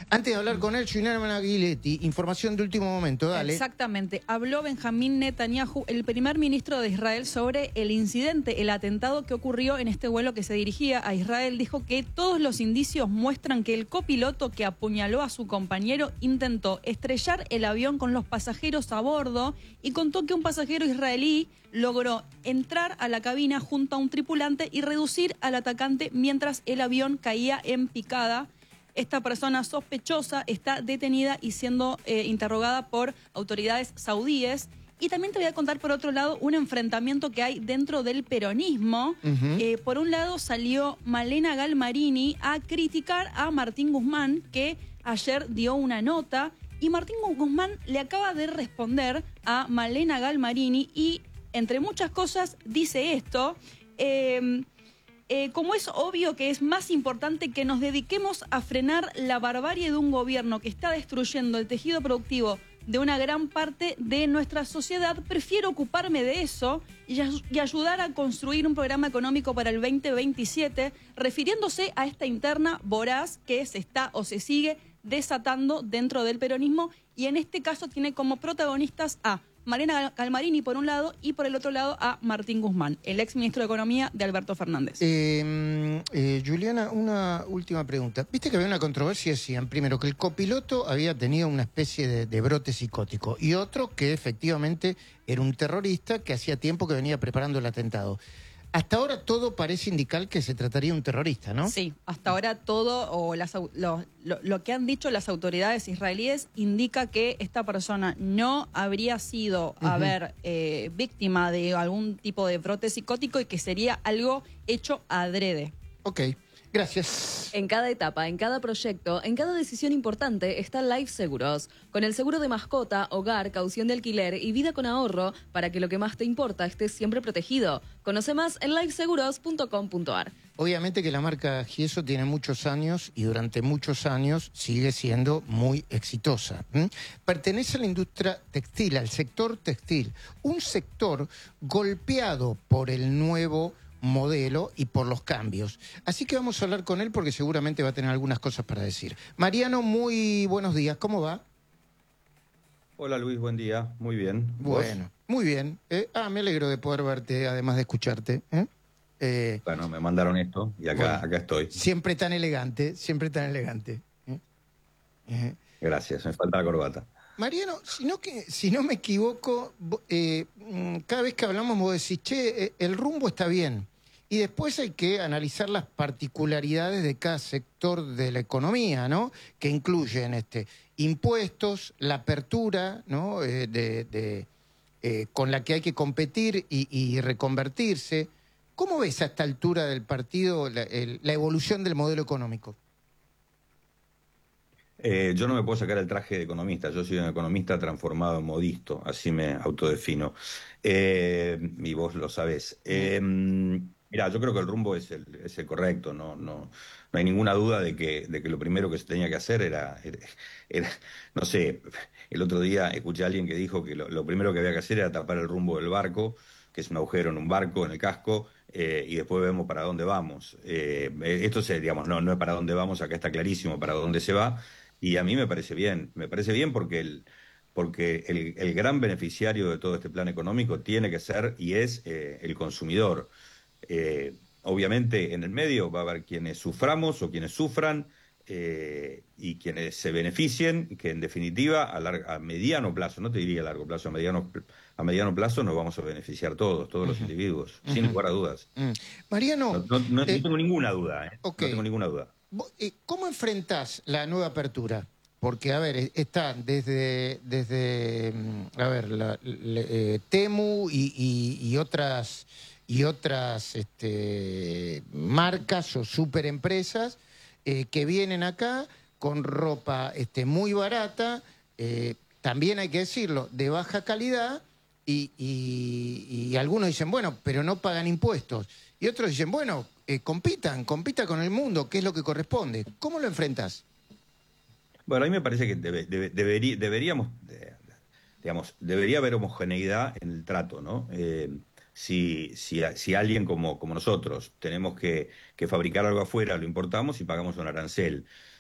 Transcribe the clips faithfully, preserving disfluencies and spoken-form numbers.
Antes de hablar con él, Juliana Aguiletti, información de último momento, dale. Exactamente. Habló Benjamín Netanyahu, el primer ministro de Israel, sobre el incidente, el atentado que ocurrió en este vuelo que se dirigía a Israel. Dijo que todos los indicios muestran que el copiloto que apuñaló a su compañero intentó estrellar el avión con los pasajeros a bordo y contó que un pasajero israelí logró entrar a la cabina junto a un tripulante y reducir al atacante mientras el avión caía en picada. Esta persona sospechosa está detenida y siendo eh, interrogada por autoridades saudíes. Y también te voy a contar, por otro lado, un enfrentamiento que hay dentro del peronismo. Uh-huh. eh, por un lado salió Malena Galmarini a criticar a Martín Guzmán, que ayer dio una nota. Y Martín Guzmán le acaba de responder a Malena Galmarini y, entre muchas cosas, dice esto... Eh, Eh, como es obvio que es más importante que nos dediquemos a frenar la barbarie de un gobierno que está destruyendo el tejido productivo de una gran parte de nuestra sociedad, prefiero ocuparme de eso y, y ayudar a construir un programa económico para el veinte veintisiete, refiriéndose a esta interna voraz que se está o se sigue desatando dentro del peronismo, y en este caso tiene como protagonistas a Malena Galmarini por un lado y por el otro lado a Martín Guzmán, el ex ministro de Economía de Alberto Fernández. Eh, eh, Juliana, una última pregunta. Viste que había una controversia, decían primero que el copiloto había tenido una especie de, de brote psicótico y otro que efectivamente era un terrorista que hacía tiempo que venía preparando el atentado. Hasta ahora todo parece indicar que se trataría de un terrorista, ¿no? Sí, hasta ahora todo, o las, lo, lo, lo que han dicho las autoridades israelíes indica que esta persona no habría sido, uh-huh. a ver, eh, víctima de algún tipo de brote psicótico y que sería algo hecho adrede. Ok. Gracias. En cada etapa, en cada proyecto, en cada decisión importante está Life Seguros. Con el seguro de mascota, hogar, caución de alquiler y vida con ahorro para que lo que más te importa esté siempre protegido. Conoce más en life seguros punto com punto a r. Obviamente que la marca Gieso tiene muchos años y durante muchos años sigue siendo muy exitosa. ¿Mm? Pertenece a la industria textil, al sector textil. Un sector golpeado por el nuevo modelo y por los cambios. Así que vamos a hablar con él porque seguramente va a tener algunas cosas para decir. Mariano, muy buenos días. ¿Cómo va? Hola Luis, buen día. Muy bien. Bueno, ¿vos? Muy bien. Eh, ah, me alegro de poder verte, además de escucharte. ¿eh? Eh, bueno, me mandaron esto y acá, bueno, acá estoy. Siempre tan elegante, siempre tan elegante. ¿eh? Eh. Gracias, me falta la corbata. Mariano, si no, que, si no me equivoco, eh, cada vez que hablamos vos decís, che, el rumbo está bien. Y después hay que analizar las particularidades de cada sector de la economía, ¿no? Que incluyen este, impuestos, la apertura, ¿no? Eh, de, de, eh, con la que hay que competir y, y reconvertirse. ¿Cómo ves a esta altura del partido la, el, la evolución del modelo económico? Eh, yo no me puedo sacar el traje de economista, yo soy un economista transformado en modisto, así me autodefino. Eh, y vos lo sabés. Eh, Mirá, yo creo que el rumbo es el, es el correcto, no, no, no hay ninguna duda de que, de que lo primero que se tenía que hacer era, era, era, no sé, el otro día escuché a alguien que dijo que lo, lo primero que había que hacer era tapar el rumbo del barco, que es un agujero en un barco, en el casco, eh, y después vemos para dónde vamos. Eh, esto, se, digamos, no, no es para dónde vamos, acá está clarísimo para dónde se va, y a mí me parece bien, me parece bien porque el... porque el, el gran beneficiario de todo este plan económico tiene que ser y es eh, el consumidor. Eh, obviamente en el medio va a haber quienes suframos o quienes sufran eh, y quienes se beneficien, que en definitiva a, larga, a mediano plazo, no te diría a largo plazo, a mediano, a mediano plazo nos vamos a beneficiar todos, todos uh-huh. los individuos, uh-huh. sin lugar a dudas. Uh-huh. Mariano... No, no, no, eh, no tengo ninguna duda, ¿eh? Okay. No tengo ninguna duda. ¿Cómo enfrentás la nueva apertura? Porque, a ver, está desde, desde a ver, la, la, eh, Temu y, y, y otras, y otras este, marcas o superempresas eh, que vienen acá con ropa este, muy barata, eh, también hay que decirlo, de baja calidad, y, y, y algunos dicen, bueno, pero no pagan impuestos. Y otros dicen, bueno, eh, compitan, compitan con el mundo, que es lo que corresponde. ¿Cómo lo enfrentás? Bueno, a mí me parece que debe, debe, debería, deberíamos, digamos, debería haber homogeneidad en el trato, ¿no? Eh, si, si, si alguien como, como nosotros tenemos que, que fabricar algo afuera, lo importamos y pagamos un arancel.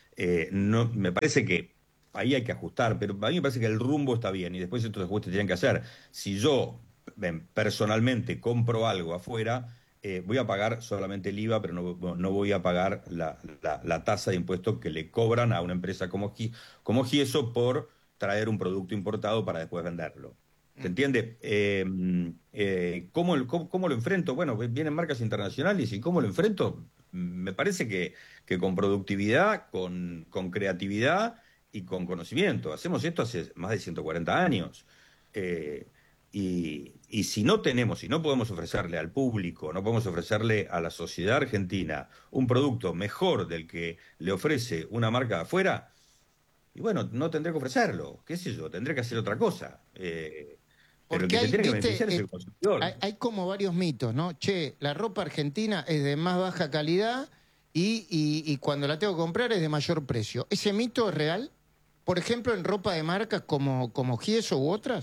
Eh, no, me parece que ahí hay que ajustar, pero a mí me parece que el rumbo está bien y después estos ajustes tienen que hacer. Si yo ven, personalmente compro algo afuera, eh, voy a pagar solamente el I V A, pero no, no voy a pagar la, la, la tasa de impuestos que le cobran a una empresa como, como Gieso por traer un producto importado para después venderlo. ¿Se entiende? Eh, eh, ¿cómo, cómo, ¿Cómo lo enfrento? Bueno, vienen marcas internacionales y ¿cómo lo enfrento? Me parece que, que con productividad, con, con creatividad y con conocimiento. Hacemos esto hace más de ciento cuarenta años. Eh, y, y si no tenemos, si no podemos ofrecerle al público, no podemos ofrecerle a la sociedad argentina un producto mejor del que le ofrece una marca de afuera, y bueno, no tendré que ofrecerlo, qué sé yo, tendré que hacer otra cosa. Eh, pero el Porque que se hay, tiene que viste, beneficiar es eh, el consumidor. hay, hay como varios mitos, ¿no? Che, la ropa argentina es de más baja calidad y, y, y cuando la tengo que comprar es de mayor precio. ¿Ese mito es real? Por ejemplo, en ropa de marcas como, como Gieso u otras.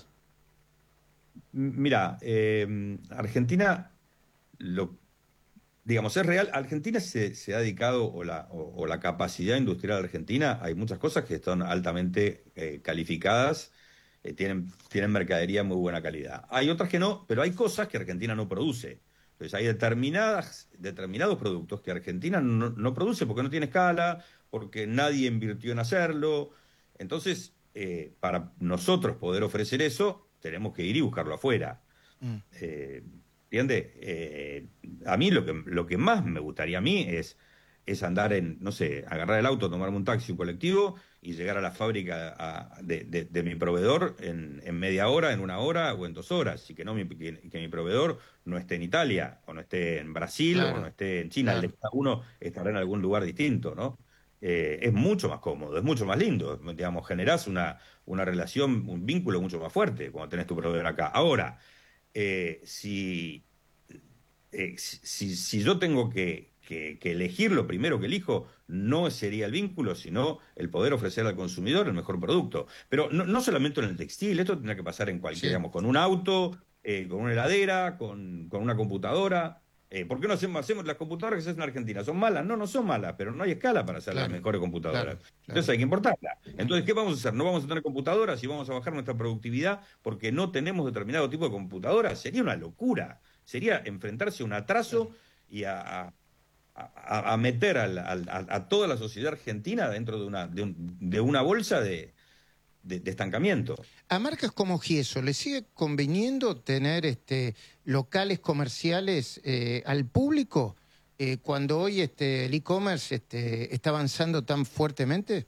Mira, eh, Argentina, lo, digamos, es real. Argentina se, se ha dedicado, o la, o, o la capacidad industrial argentina, hay muchas cosas que están altamente eh, calificadas, eh, tienen, tienen mercadería de muy buena calidad. Hay otras que no, pero hay cosas que Argentina no produce. Entonces hay determinadas, determinados productos que Argentina no, no produce porque no tiene escala, porque nadie invirtió en hacerlo. Entonces, eh, para nosotros poder ofrecer eso, tenemos que ir y buscarlo afuera. Mm. Eh, ¿Entiendes? Eh, a mí lo que, lo que más me gustaría a mí es, es andar en, no sé, agarrar el auto, tomarme un taxi, un colectivo y llegar a la fábrica a, de, de, de mi proveedor en, en media hora, en una hora o en dos horas. Y que, no mi, que, que mi proveedor no esté en Italia, o no esté en Brasil, claro, o no esté en China. Claro. El de cada uno estará en algún lugar distinto, ¿no? Eh, es mucho más cómodo, es mucho más lindo, digamos, generás una, una relación, un vínculo mucho más fuerte cuando tenés tu proveedor acá. Ahora, eh, si, eh, si, si yo tengo que, que, que elegir, lo primero que elijo no sería el vínculo, sino el poder ofrecer al consumidor el mejor producto. Pero no, no solamente en el textil, esto tendrá que pasar en cualquier, sí, digamos, con un auto, eh, con una heladera, con, con una computadora. Eh, ¿Por qué no hacemos, hacemos las computadoras que se hacen en Argentina? ¿Son malas? No, no son malas, pero no hay escala para hacer, claro, las mejores computadoras. Claro, claro. Entonces hay que importarlas. Entonces, ¿qué vamos a hacer? ¿No vamos a tener computadoras y vamos a bajar nuestra productividad porque no tenemos determinado tipo de computadoras? Sería una locura. Sería enfrentarse a un atraso, claro, y a, a, a, a meter al, al, a, a toda la sociedad argentina dentro de una, de, un, de una bolsa de... De, de estancamiento. A marcas como Gieso, ¿le sigue conveniendo tener este, locales comerciales eh, al público eh, cuando hoy este, el e-commerce este, está avanzando tan fuertemente?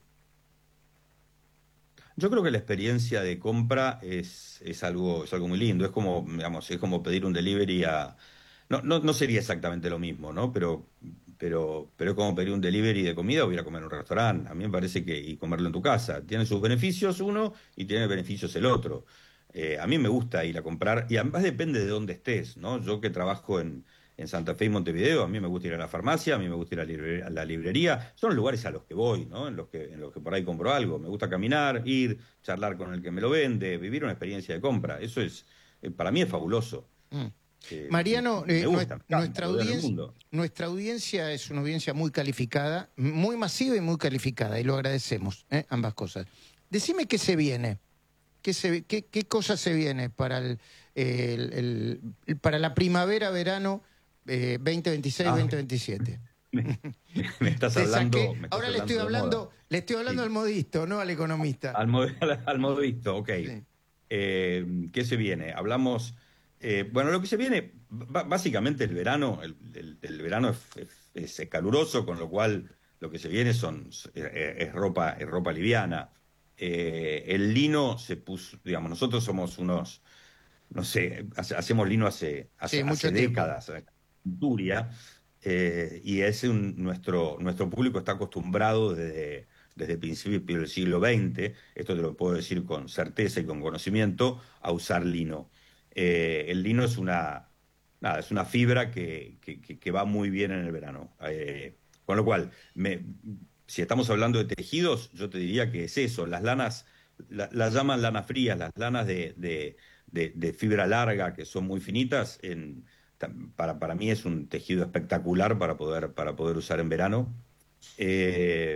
Yo creo que la experiencia de compra es, es, algo, es algo muy lindo. Es como, digamos, es como pedir un delivery a... No, no, no sería exactamente lo mismo, ¿no? Pero, pero, pero es como pedir un delivery de comida o ir a comer en un restaurante. A mí me parece que y comerlo en tu casa. Tiene sus beneficios uno y tiene beneficios el otro. Eh, a mí me gusta ir a comprar, y además depende de dónde estés, ¿no? Yo que trabajo en, en Santa Fe y Montevideo, a mí me gusta ir a la farmacia, a mí me gusta ir a la librería, a la librería. Son los lugares a los que voy, ¿no? En los que, en los que por ahí compro algo. Me gusta caminar, ir, charlar con el que me lo vende, vivir una experiencia de compra. Eso es, eh, para mí es fabuloso. Mm. Eh, Mariano, eh, gusta, nuestra, audiencia, nuestra audiencia es una audiencia muy calificada, muy masiva y muy calificada, y lo agradecemos, ¿eh? Ambas cosas. Decime qué se viene, qué, se, qué, qué cosa se viene para, el, el, el, el, para la primavera-verano eh, veinte veintiséis veinte veintisiete. Me, me estás hablando... Me estás Ahora hablando le estoy hablando, le estoy hablando sí. al modisto, no al economista. Al, mod, al, al modisto, ok. Sí. Eh, ¿Qué se viene? Hablamos... Eh, bueno, lo que se viene, básicamente el verano, el, el, el verano es, es, es caluroso, con lo cual lo que se viene son es, es ropa, es ropa liviana. Eh, el lino se puso, digamos, nosotros somos unos, no sé, hace, hacemos lino hace, hace, sí, hace décadas, cultura, eh, y es un, nuestro, nuestro público está acostumbrado desde, desde el principio del siglo veinte, esto te lo puedo decir con certeza y con conocimiento, a usar lino. Eh, el lino es una, nada, es una fibra que, que, que va muy bien en el verano. Eh, con lo cual, me, si estamos hablando de tejidos, yo te diría que es eso. Las lanas, la, las llaman lanas frías, las lanas de, de, de, de fibra larga, que son muy finitas. En, para, para mí es un tejido espectacular para poder, para poder usar en verano. Eh,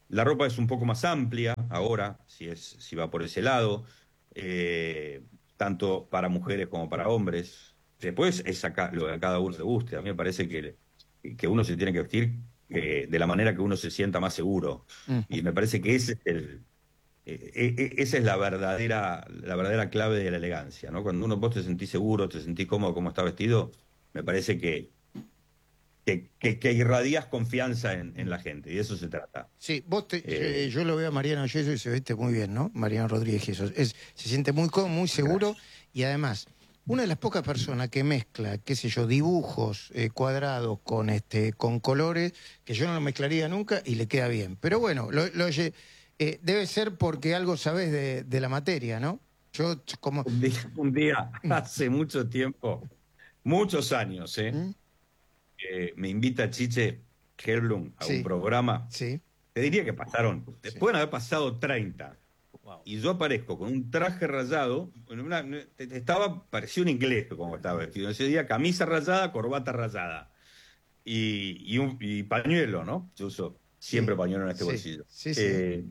La ropa es un poco más amplia ahora, si, es, si va por ese lado, eh, tanto para mujeres como para hombres. Después es a, lo que a cada uno le guste. A mí me parece que, que uno se tiene que vestir eh, de la manera que uno se sienta más seguro. Mm. Y me parece que ese es el, eh, eh, esa es la verdadera, la verdadera clave de la elegancia, ¿no? Cuando uno vos te sentís seguro, te sentís cómodo como está vestido, me parece que Que, que, que irradias confianza en, en la gente, y de eso se trata. Sí, vos te, eh, yo, yo lo veo a Mariano Yeso y se viste muy bien, ¿no? Mariano Rodríguez Yeso. Es, se siente muy cómodo, muy seguro. Gracias. Y además, una de las pocas personas que mezcla, qué sé yo, dibujos eh, cuadrados con, este, con colores, que yo no lo mezclaría nunca y le queda bien. Pero bueno, lo, lo, eh, debe ser porque algo sabés de, de la materia, ¿no? Yo como... Un día, un día hace mucho tiempo, muchos años, ¿eh? ¿Mm? Eh, me invita Chiche Herblum a sí. un programa, sí. te diría que pasaron, sí. pueden haber pasado treinta, wow. y yo aparezco con un traje rayado, una, estaba, parecía un inglés como estaba vestido, ese día camisa rayada, corbata rayada, y, y, un, y pañuelo, ¿no? Yo uso siempre sí. pañuelo en este sí. bolsillo. Sí, sí. Eh,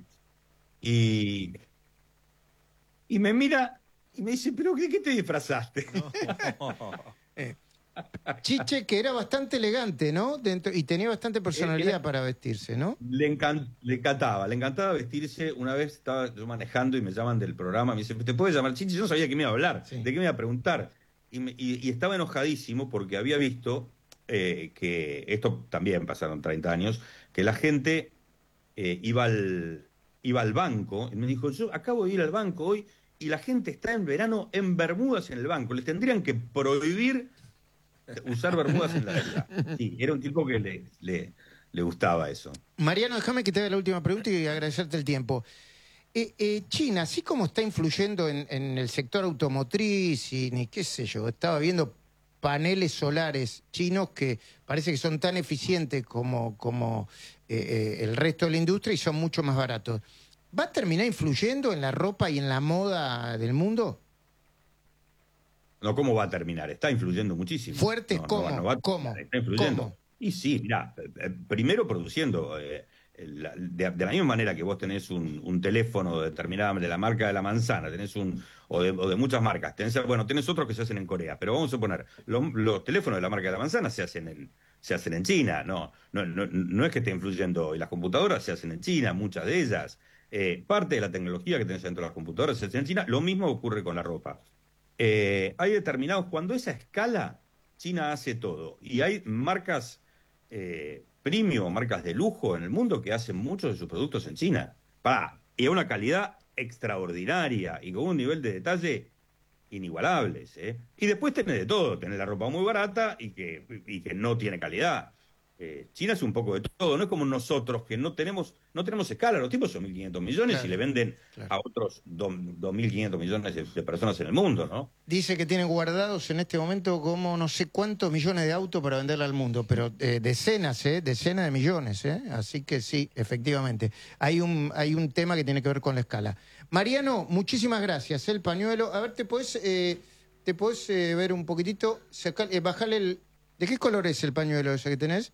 y, y me mira y me dice, ¿pero de qué te disfrazaste? No. eh. Chiche, que era bastante elegante, ¿no? Dentro, y tenía bastante personalidad era, para vestirse, ¿no? Le, encant, le encantaba, le encantaba vestirse. Una vez estaba yo manejando y me llaman del programa, me dice, ¿te puedes llamar Chiche? Yo no sabía qué me iba a hablar, sí. de qué me iba a preguntar. Y, me, y, y estaba enojadísimo porque había visto eh, que, esto también pasaron treinta años, que la gente eh, iba, al, iba al banco, y me dijo, yo acabo de ir al banco hoy y la gente está en verano en bermudas en el banco. Les tendrían que prohibir usar bermudas en la vida. Sí, era un tipo que le, le, le gustaba eso. Mariano, déjame que te haga la última pregunta y agradecerte el tiempo. Eh, eh, China, así como está influyendo en, en el sector automotriz y ni qué sé yo, estaba viendo paneles solares chinos que parece que son tan eficientes como, como eh, eh, el resto de la industria y son mucho más baratos. ¿Va a terminar influyendo en la ropa y en la moda del mundo? No, ¿cómo va a terminar? Está influyendo muchísimo. ¿Fuerte? No, ¿Cómo? No, no va, ¿Cómo? Está influyendo. ¿Cómo? Y sí, mirá, primero produciendo, eh, la, de, de la misma manera que vos tenés un, un teléfono determinada, de la marca de la manzana, tenés un, o de, o de muchas marcas, tenés, bueno, tenés otros que se hacen en Corea, pero vamos a poner, lo, los teléfonos de la marca de la manzana se hacen en, se hacen en China, no, no, no, no es que esté influyendo, y las computadoras se hacen en China, muchas de ellas, eh, parte de la tecnología que tenés dentro de las computadoras se hace en China, lo mismo ocurre con la ropa. Eh, hay determinados, cuando esa escala, China hace todo. Y hay marcas eh, premium, marcas de lujo en el mundo que hacen muchos de sus productos en China. ¡Pah! Y a una calidad extraordinaria y con un nivel de detalle inigualables. ¿eh? Y después tenés de todo. Tenés la ropa muy barata y que, y que no tiene calidad. Eh, China es un poco de todo, no es como nosotros que no tenemos no tenemos escala, los tipos son mil quinientos millones claro, y le venden claro. a otros dos mil quinientos millones de, de personas en el mundo, ¿no? Dice que tienen guardados en este momento como no sé cuántos millones de autos para venderle al mundo, pero eh, decenas, eh, decenas de millones, eh, así que sí, efectivamente, hay un hay un tema que tiene que ver con la escala. Mariano, muchísimas gracias, el pañuelo, a ver, te podés, eh, te podés eh, ver un poquitito, sacar, eh, bajarle el... ¿De qué color es el pañuelo ese que tenés?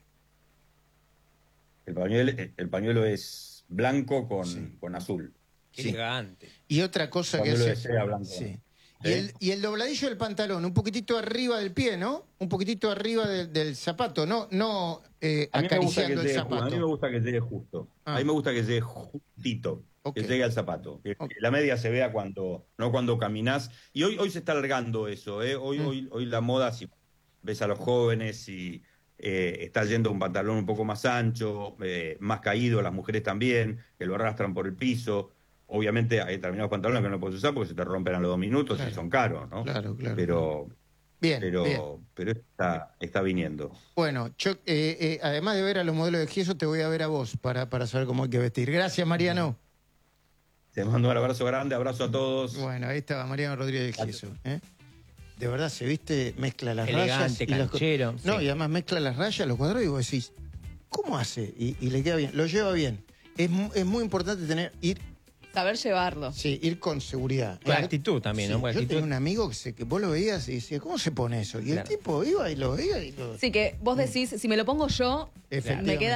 El pañuelo, el pañuelo es blanco con, sí. con azul. Qué sí. elegante. Y otra cosa que es... blanco. Sí. Y, ¿Eh? el, y el dobladillo del pantalón, un poquitito arriba del pie, ¿no? Un poquitito arriba del, del zapato, no, no eh, acariciando el zapato. A mí me gusta que llegue justo. Ah. A mí me gusta que llegue justito, okay. que llegue al zapato. Que okay. la media se vea cuando, no cuando caminás. Y hoy, hoy se está alargando eso, ¿eh? Hoy, mm. hoy, hoy la moda, si ves a los jóvenes y... Eh, está yendo un pantalón un poco más ancho, eh, más caído, las mujeres también, que lo arrastran por el piso. Obviamente hay determinados pantalones que no puedes usar porque se te rompen a los dos minutos claro. y son caros, ¿no? Claro, claro. Pero, bien, pero, bien. pero está, está viniendo. Bueno, yo, eh, eh, además de ver a los modelos de Gieso, te voy a ver a vos para, para saber cómo hay que vestir. Gracias, Mariano. Te mando un abrazo grande, abrazo a todos. Bueno, ahí estaba Mariano Rodríguez de Gieso, ¿eh? De verdad, se viste, mezcla las elegante, rayas. Canchero, y las... No, sí. y además mezcla las rayas, los cuadrados, y vos decís, ¿cómo hace? Y, y le queda bien, lo lleva bien. Es, es muy importante tener, ir... Saber llevarlo. Sí, ir con seguridad. Con actitud también, sí, ¿no? Con yo actitud. tenía un amigo que, se, que vos lo veías y decías, ¿cómo se pone eso? Y claro. el tipo iba y lo veía y lo... Sí, que vos decís, si me lo pongo yo, me queda...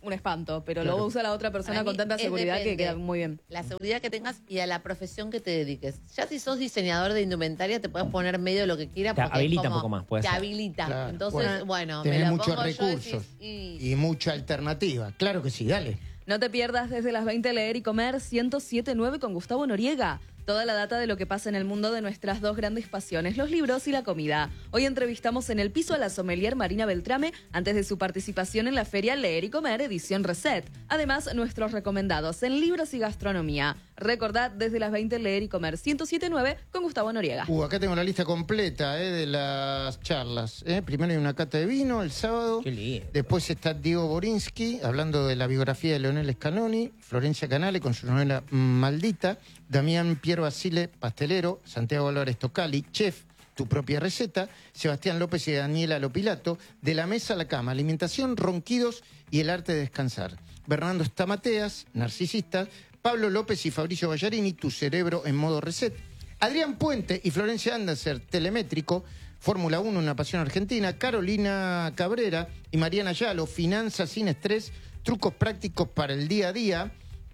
un espanto, pero Claro. lo usa la otra persona Para con mí tanta es seguridad que depende. queda muy bien. La seguridad que tengas y a la profesión que te dediques. Ya si sos diseñador de indumentaria, te puedes poner medio de lo que quieras. Te porque es habilita como- un poco más, puede Te ser. habilita. Claro. Entonces, Bueno, bueno, me tenés la muchos pongo yo y recursos decís, y- y mucha alternativa. Claro que sí, dale. No te pierdas desde las veinte Leer y Comer ciento siete punto nueve con Gustavo Noriega. Toda la data de lo que pasa en el mundo de nuestras dos grandes pasiones, los libros y la comida. Hoy entrevistamos en el piso a la sommelier Marina Beltrame antes de su participación en la feria Leer y Comer edición Reset. Además, nuestros recomendados en libros y gastronomía. Recordad desde las veinte Leer y Comer ciento siete punto nueve con Gustavo Noriega. Uh, acá tengo la lista completa eh, de las charlas. eh. Primero hay una cata de vino el sábado. Qué lindo. Después está Diego Borinsky hablando de la biografía de Leonel Scanoni, Florencia Canale con su novela Maldita, Damián Pier Basile, pastelero, Santiago Álvarez Tocali, chef, Tu propia receta, Sebastián López y Daniela Lopilato, De la mesa a la cama, alimentación, ronquidos y el arte de descansar. Bernardo Stamateas, narcisista, Pablo López y Fabricio Ballarini, Tu cerebro en modo reset. Adrián Puente y Florencia Anderser, telemétrico, Fórmula uno, una pasión argentina, Carolina Cabrera y Mariana Yalo, finanzas sin estrés, trucos prácticos para el día a día.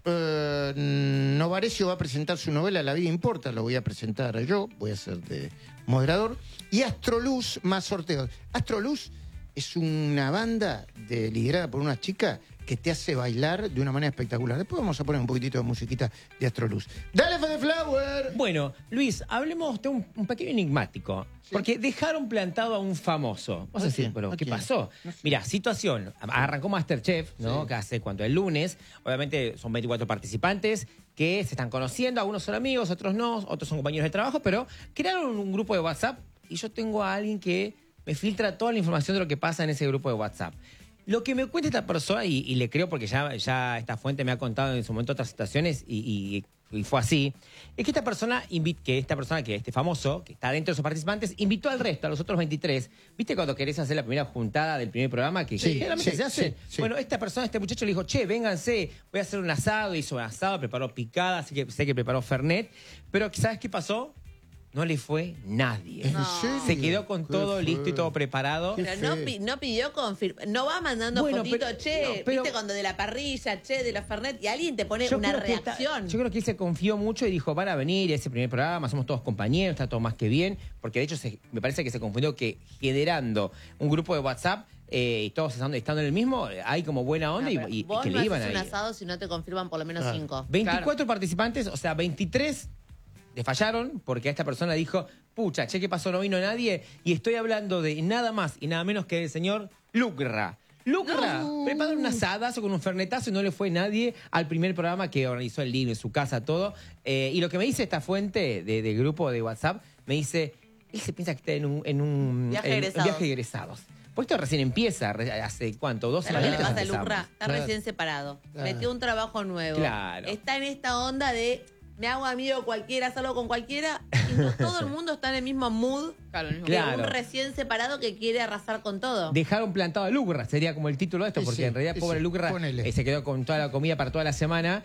Eh, Novarecio va a presentar su novela La vida importa, lo voy a presentar yo, voy a ser de moderador. Y Astroluz más sorteos. Astroluz es una banda de, liderada por una chica que te hace bailar de una manera espectacular. Después vamos a poner un poquitito de musiquita de Astroluz. ¡Dale, Fede Flower! Bueno, Luis, hablemos de un, un pequeño enigmático. Porque dejaron plantado a un famoso. Vos ¿A decís, quién? pero ¿A ¿qué quién? pasó? No sé. Mira, situación. Arrancó MasterChef, ¿no? Sí. Que hace cuánto, el lunes. Obviamente son veinticuatro participantes que se están conociendo. Algunos son amigos, otros no, otros son compañeros de trabajo, pero crearon un grupo de WhatsApp y yo tengo a alguien que me filtra toda la información de lo que pasa en ese grupo de WhatsApp. Lo que me cuenta esta persona, y, y le creo porque ya, ya esta fuente me ha contado en su momento otras situaciones y, y, y fue así, es que esta persona, invi- que esta persona, que este famoso, que está dentro de sus participantes, invitó al resto, a los otros veintitrés. ¿Viste cuando querés hacer la primera juntada del primer programa? Que Sí, generalmente sí, se hace. sí, sí. Bueno, esta persona, este muchacho le dijo, che, vénganse, voy a hacer un asado. Hizo un asado, preparó picada, así que sé que preparó Fernet. Pero ¿sabes qué pasó? No le fue nadie. ¿En No. serio? Se quedó con ¿Qué todo fue? listo y todo preparado. Qué Pero no, feo. pi- no pidió confirmación. No va mandando Bueno, fotitos, pero- che, no, pero- viste cuando de la parrilla, che, de la Fernet, y alguien te pone Yo una creo que está- reacción. yo creo que él se confió mucho y dijo, van a venir a ese primer programa, somos todos compañeros, está todo más que bien, porque de hecho se- me parece que se confundió que generando un grupo de WhatsApp eh, y todos estando, estando en el mismo, eh, hay como buena onda No, y- pero y, y vos que no le iban haces a un ir. asado si no te confirman por lo menos Claro. cinco. veinticuatro participantes, o sea, veintitrés le fallaron porque a esta persona dijo, pucha, che, ¿qué pasó? No vino nadie. Y estoy hablando de nada más y nada menos que del señor Lucra. Lucra preparó un asadazo con un fernetazo y no le fue nadie al primer programa que organizó el libro en su casa, todo. Eh, y lo que me dice esta fuente de, de grupo de WhatsApp, me dice, él se piensa que está en un, en un Viaje en un egresados. viaje de egresados. Pues esto recién empieza, re- hace cuánto, dos ¿Sabes lo que le semanas pasa a empezamos. Lucra? Está Claro. recién separado. Claro. Metió un trabajo nuevo. Claro. Está en esta onda de me hago amigo cualquiera, salgo con cualquiera. Y no todo el mundo está en el mismo mood Claro, el mismo- de Claro. un recién separado que quiere arrasar con todo. Dejaron plantado a Lucra, sería como el título de esto, Sí, porque sí, en realidad sí, pobre sí, Lucra ponele. eh, se quedó con toda la comida para toda la semana.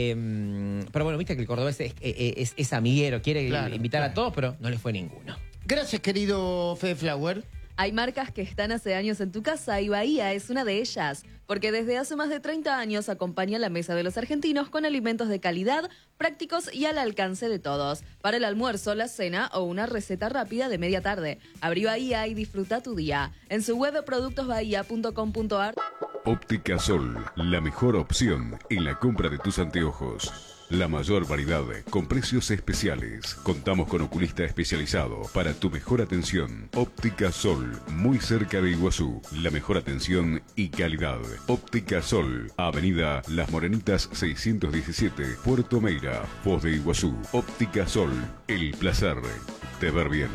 eh, pero bueno, viste que el cordobés es, es, es- es amiguero, quiere Claro, invitar claro. a todos, pero no le fue ninguno. Gracias, querido Fede Flower. Hay marcas que están hace años en tu casa y Bahía es una de ellas, porque desde hace más de treinta años acompaña la mesa de los argentinos con alimentos de calidad, prácticos y al alcance de todos. Para el almuerzo, la cena o una receta rápida de media tarde. Abrí Bahía y disfruta tu día. En su web productos bahía punto com punto ar. Óptica Sol, la mejor opción en la compra de tus anteojos. La mayor variedad con precios especiales. Contamos con oculista especializado para tu mejor atención. Óptica Sol, muy cerca de Iguazú. La mejor atención y calidad. Óptica Sol, Avenida Las Morenitas seiscientos diecisiete, Puerto Meira, Foz de Iguazú. Óptica Sol, el placer de ver bien.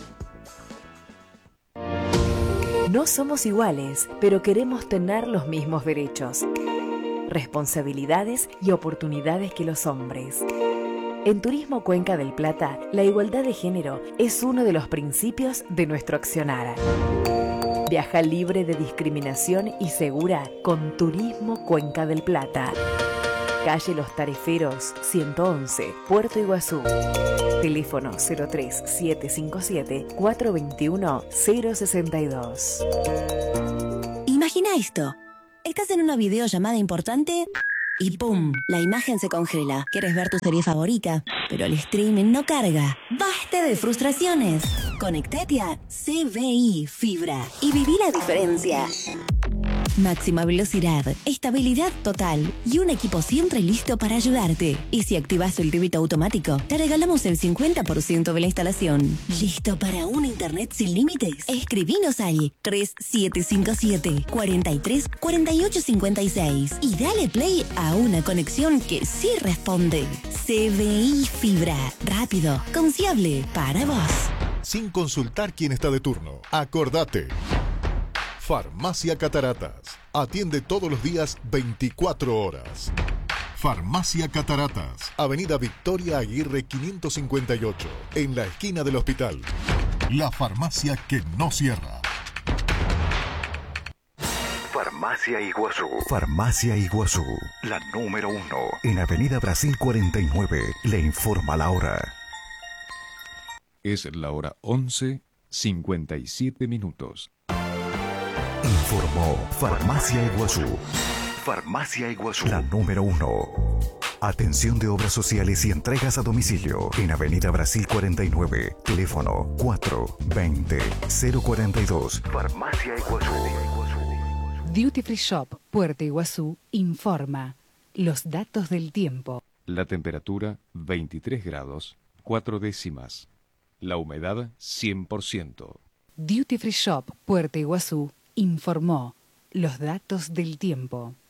No somos iguales, pero queremos tener los mismos derechos, responsabilidades y oportunidades que los hombres. En Turismo Cuenca del Plata, la igualdad de género es uno de los principios de nuestro accionar. Viaja libre de discriminación y segura con Turismo Cuenca del Plata. Calle Los Tareferos, ciento once, Puerto Iguazú. Teléfono cero tres siete cinco siete cuatro dos uno cero seis dos. Imagina esto. Estás en una videollamada importante y ¡pum! La imagen se congela. Quieres ver tu serie favorita, pero el streaming no carga. ¡Basta de frustraciones! Conectate a C B I Fibra y viví la diferencia. Máxima velocidad, estabilidad total y un equipo siempre listo para ayudarte. Y si activas el débito automático, te regalamos el cincuenta por ciento de la instalación. ¿Listo para un internet sin límites? Escribinos al tres siete cinco siete, cuatro tres, cuatro ocho cinco seis y dale play a una conexión que sí responde. C B I Fibra, rápido, confiable para vos. Sin consultar quién está de turno. Acordate. Farmacia Cataratas. Atiende todos los días veinticuatro horas. Farmacia Cataratas. Avenida Victoria Aguirre quinientos cincuenta y ocho. En la esquina del hospital. La farmacia que no cierra. Farmacia Iguazú. Farmacia Iguazú. La número uno. En Avenida Brasil cuarenta y nueve. Le informa la hora. Es la hora once, cincuenta y siete minutos. Informó Farmacia Iguazú. Farmacia Iguazú. La número uno. Atención de obras sociales y entregas a domicilio. En Avenida Brasil cuarenta y nueve. Teléfono cuatro veinte, cero cuarenta y dos. Farmacia Iguazú. Duty Free Shop Puerto Iguazú informa los datos del tiempo. La temperatura veintitrés grados, cuatro décimas. La humedad cien por ciento. Duty Free Shop Puerto Iguazú informó los datos del tiempo.